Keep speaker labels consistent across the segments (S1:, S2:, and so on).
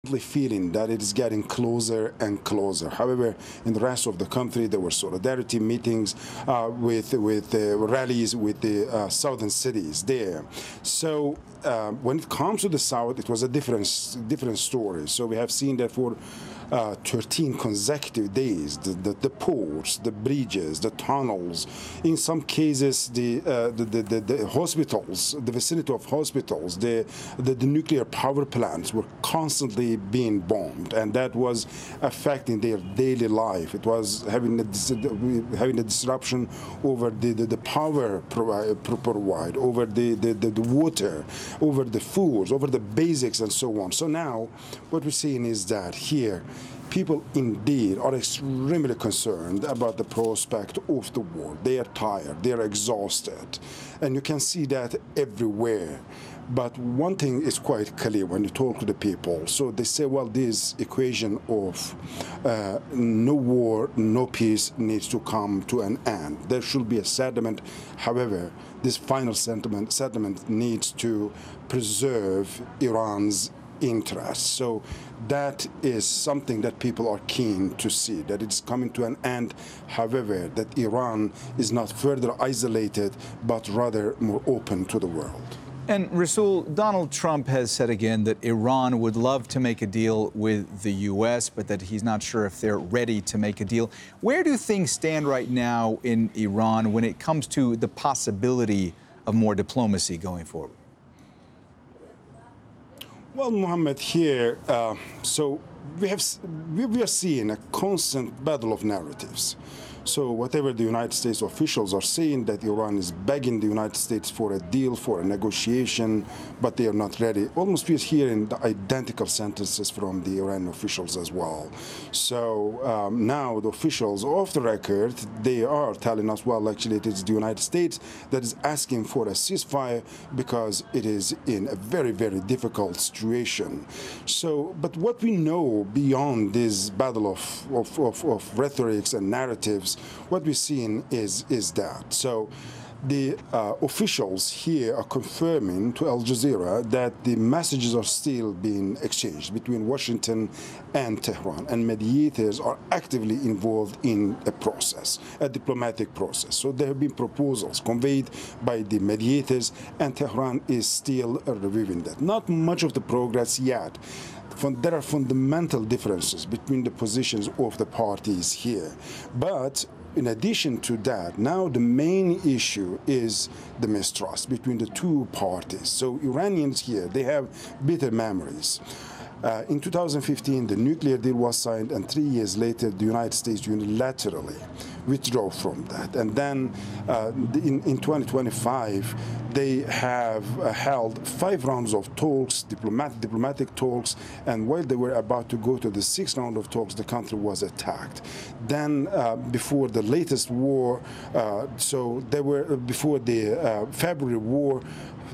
S1: feeling that it is getting closer and closer. However, in the rest of the country, there were solidarity meetings with rallies with the southern cities there. So when it comes to the south, it was a different story. So we have seen that for 13 consecutive days, the ports, the bridges, the tunnels, in some cases the hospitals, the vicinity of hospitals, the nuclear power plants were constantly being bombed, and that was affecting their daily life. It was having a disruption over the power provide, over the water, over the foods, over the basics, and so on. So now what we're seeing is that here people indeed are extremely concerned about the prospect of the war. They are tired, they are exhausted, and you can see that everywhere. But one thing is quite clear when you talk to the people. So they say, well, this equation of no war, no peace needs to come to an end. There should be a settlement. However, this final settlement needs to preserve Iran's interests. So that is something that people are keen to see, that it's coming to an end. However, that Iran is not further isolated, but rather more open to the world.
S2: And Rasool, Donald Trump has said again that Iran would love to make a deal with the U.S., but that he's not sure if they're ready to make a deal. Where do things stand right now in Iran when it comes to the possibility of more diplomacy going forward?
S1: Well, Mohammed, here, so we are seeing a constant battle of narratives. So whatever the United States officials are saying, that Iran is begging the United States for a deal, for a negotiation, but they are not ready. Almost we are hearing the identical sentences from the Iranian officials as well. So now the officials off the record, they are telling us, well, actually it is the United States that is asking for a ceasefire because it is in a very, very difficult situation. So, but what we know beyond this battle of rhetorics and narratives, what we're seeing is that. So the officials here are confirming to Al Jazeera that the messages are still being exchanged between Washington and Tehran, and mediators are actively involved in a process, a diplomatic process. So there have been proposals conveyed by the mediators, and Tehran is still reviewing that. Not much of the progress yet. There are fundamental differences between the positions of the parties here. But in addition to that, now the main issue is the mistrust between the two parties. So Iranians here, they have bitter memories. In 2015, the nuclear deal was signed, and 3 years later, the United States unilaterally withdrew from that. And then in 2025, they have held 5 rounds of talks, diplomatic talks, and while they were about to go to the 6th round of talks, the country was attacked. Then before the latest war, so they were before the February war,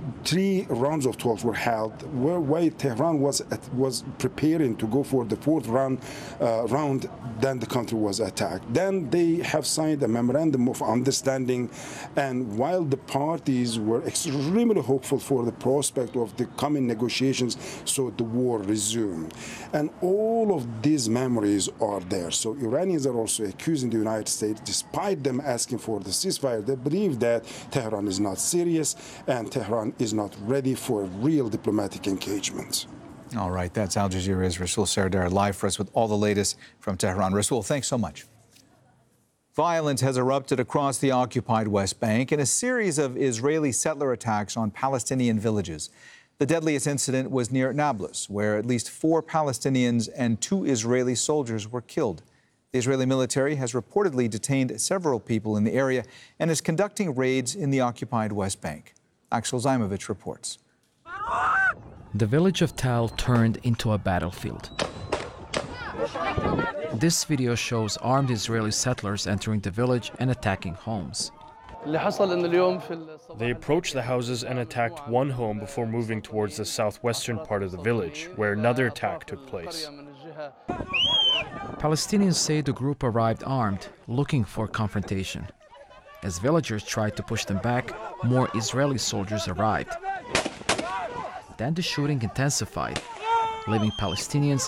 S1: 3 rounds of talks were held, while Tehran was preparing to go for the 4th round. Then the country was attacked. Then they have signed a memorandum of understanding, and while the parties were extremely hopeful for the prospect of the coming negotiations, so the war resumed. And all of these memories are there. So Iranians are also accusing the United States, despite them asking for the ceasefire, they believe that Tehran is not serious and Tehran is not ready for real diplomatic engagement.
S2: All right, that's Al Jazeera's Rasool Sardar live for us with all the latest from Tehran. Rasool, thanks so much. Violence has erupted across the occupied West Bank in a series of Israeli settler attacks on Palestinian villages. The deadliest incident was near Nablus, where at least 4 Palestinians and 2 Israeli soldiers were killed. The Israeli military has reportedly detained several people in the area and is conducting raids in the occupied West Bank. Axel Zaimovich reports.
S3: The village of Tal turned into a battlefield. This video shows armed Israeli settlers entering the village and attacking homes.
S4: They approached the houses and attacked one home before moving towards the southwestern part of the village, where another attack took place.
S3: Palestinians say the group arrived armed, looking for confrontation. As villagers tried to push them back, more Israeli soldiers arrived. Then the shooting intensified. leaving Palestinians